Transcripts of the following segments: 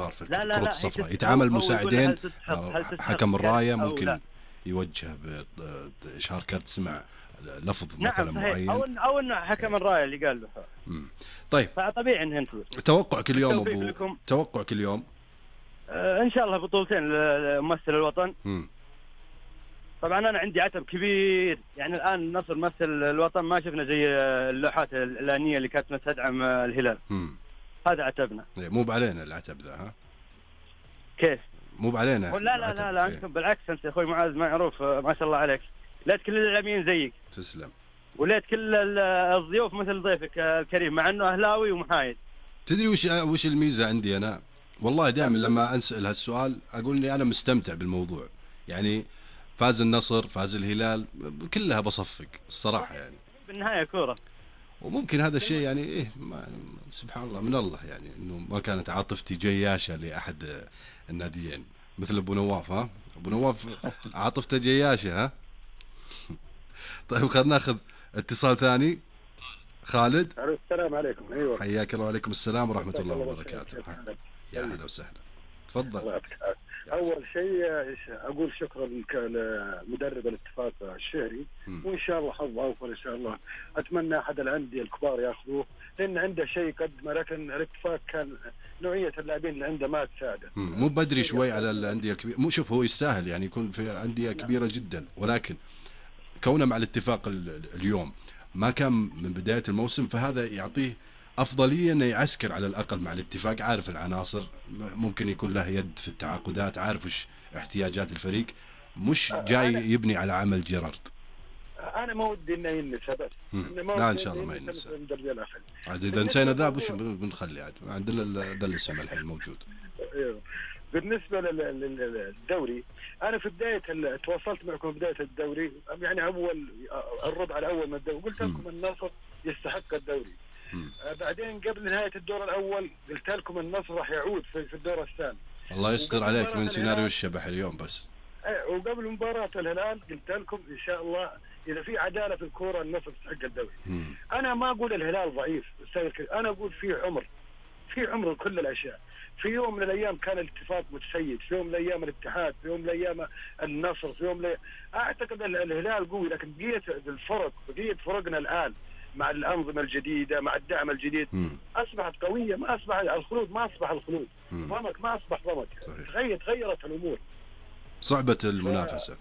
قرار في لا لا الكرة لا الصفراء، يتعامل مساعدين. هل تسحب حكم الراية كرت أو ممكن لا. يوجه بإشهار كرت سمع لفظ نعم مثلا صحيح، معين. أو إن حكم الراية اللي قال له. طيب فطبيعي إنهن فلوس. توقعك اليوم بالتوفيق أبو لكم. توقعك اليوم. إن شاء الله بطولتين لممثل الوطن. طبعا أنا عندي عتب كبير، يعني الآن النصر مثل الوطن ما شفنا زي اللوحات الإعلانية اللي كانت تدعم الهلال. هذا عتبنا. مو بعلينا العتب ذا، ها؟ كيف؟ مو بعلينا. لا لا لا لا أنتم بالعكس، أنت أخوي معاذ معروف ما شاء الله عليك، ليت كل اللاعبين زيك. تسلم. وليت كل الضيوف مثل ضيفك الكريم، مع أنه أهلاوي ومحايد. تدري وش الميزة عندي أنا؟ والله دائما لما أنسأل هالسؤال أقول إني أنا مستمتع بالموضوع، يعني فاز النصر فاز الهلال كلها بصفق الصراحة، يعني بالنهاية كورة. وممكن هذا الشيء يعني إيه سبحان الله من الله، يعني إنه ما كانت عاطفتي جياشة لأحد الناديين مثل أبو نواف. ها أبو نواف عاطفته جياشة. ها طيب خلنا ناخذ اتصال ثاني. خالد. السلام عليكم. ايوه حياك الله. وعليكم السلام ورحمة الله وبركاته. يا اهلا وسهلا. تفضل. اول شيء اقول شكرا لمدرب الاتفاق الشهري، وان شاء الله حظ اوفر ان شاء الله. اتمنى احد الانديه الكبار ياخذوه لان عنده شيء قدمه، لكن الاتفاق كان نوعيه اللاعبين اللي عنده ما تساعده. مو بدري شوي على الانديه الكبيره. مو شوف هو يستاهل يعني يكون في انديه كبيره جدا، ولكن كونه مع الاتفاق اليوم ما كان من بدايه الموسم، فهذا يعطيه افضليه انه يعسكر على الاقل مع الاتفاق، عارف العناصر، ممكن يكون له يد في التعاقدات، عارف وش احتياجات الفريق، مش جاي يبني على عمل جيرارد. انا ما ودي انه ينسى بس. لا ان شاء الله ما ينسى. عاد اذا نسينا ذا وش بنخلي عاد عندنا ذا الاسم الحين موجود. بالنسبه للدوري، انا في بدايه تواصلت معكم بدايه الدوري، يعني اول الربع الاول من الدوري قلت لكم النصر يستحق الدوري. بعدين قبل نهايه الدور الاول قلت لكم النصر راح يعود في الدور الثاني. الله يستر عليك من سيناريو الشبح اليوم بس. وقبل مباراه الهلال قلت لكم ان شاء الله اذا في عداله في الكوره النصر يستحق الدوري. انا ما اقول الهلال ضعيف، انا اقول في عمر لكل الاشياء. في يوم من الايام كان الاتفاق متسيد، في يوم من الايام الاتحاد، في يوم من الايام النصر، في يوم اعتقد الهلال قوي، لكن بقيه فرقنا الان مع الانظمه الجديده مع الدعم الجديد اصبحت قويه، ما اصبح الخلود، ما اصبح الخلود، ضمك ما اصبح ضمك. تغيرت الامور. صعبه المنافسه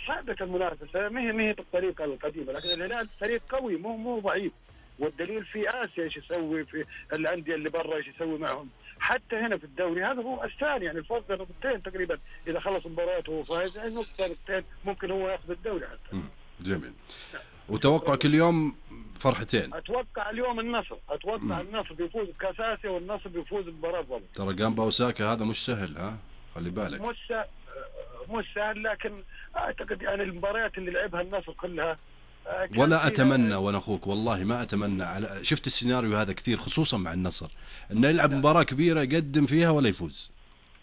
ما هي بالطريقه القديمه، لكن الهلال فريق قوي مو ضعيف، والدليل في اسيا ايش يسوي، في الانديه اللي برا ايش يسوي معهم، حتى هنا في الدوري هذا هو الثاني، يعني الفرق نقطتين تقريبا اذا خلص مباراته وفاز، يعني نقطتين ممكن هو ياخذ الدوري حتى. جميل. وتوقعك اليوم فرحتين؟ اتوقع اليوم النصر، النصر بيفوز بكاس اسيا، والنصر بيفوز بمباراه ضبط. ترى جامبا اوساكا هذا مش سهل، ها خلي بالك. مش سهل، لكن اعتقد يعني المباريات اللي لعبها النصر كلها ولا اتمنى وانا اخوك والله ما اتمنى شفت السيناريو هذا كثير خصوصا مع النصر انه يلعب مباراه كبيره يقدم فيها ولا يفوز.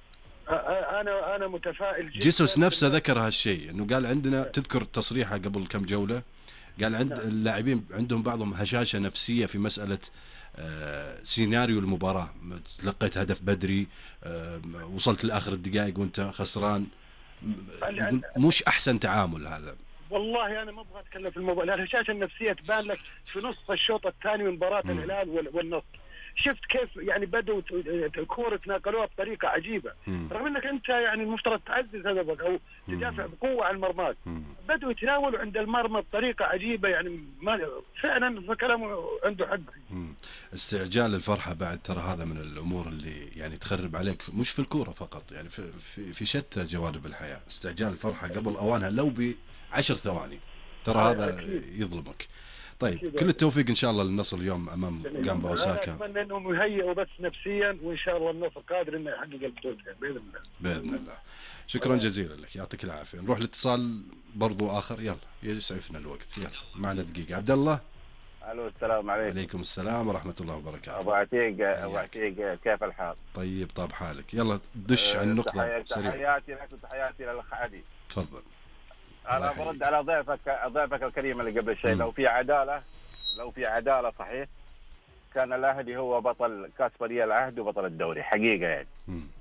انا متفائل جدا. جيسوس نفسه ذكر هالشيء، انه قال عندنا، تذكر تصريحه قبل كم جوله، قال عند اللاعبين عندهم بعضهم هشاشه نفسيه في مساله سيناريو المباراه، تلقيت هدف بدري، وصلت لاخر الدقائق وانت خسران، يقول مش احسن تعامل هذا. والله انا ما ابغى اتكلم في الموضوع، الهشاشه النفسيه تبان لك في نصف الشوط الثاني من مباراه الهلال والنصر. شفت كيف يعني بدوا الكوره تناقلوها بطريقه عجيبه، رغم انك انت يعني المفترض تعزز هدفك او تدافع بقوه عن مرماك، بدوا يتناولوا عند المرمى بطريقه عجيبه، يعني فعلا كلامه عنده حق. استعجال الفرحه بعد ترى هذا من الامور اللي يعني تخرب عليك، مش في الكوره فقط، يعني في شتى جوانب الحياه. استعجال الفرحه قبل اوانها لو ب10 ثواني ترى هذا يظلمك. طيب كل التوفيق ان شاء الله للنصر اليوم امام جامبا اوساكا. اتمنى انهم يهيئوا بس نفسيا، وان شاء الله النصر قادر انه يحقق البطوله باذن الله. شكرا جزيلا لك، يعطيك العافيه. نروح لاتصال برضو اخر، يلا يسعفنا الوقت، يلا معنا دقيقه. عبد الله. الو السلام عليكم. وعليكم السلام ورحمه الله وبركاته. ابو عتيق كيف الحال؟ طيب طاب حالك، يلا دش على النقطه سريع. تحياتي لك وتحياتي للاخ عدي. تفضل. انا برد على ضيفك الكريم اللي قبل شيء. لو في عداله صحيح كان الاهلي هو بطل كاس ولي العهد وبطل الدوري حقيقه يعني.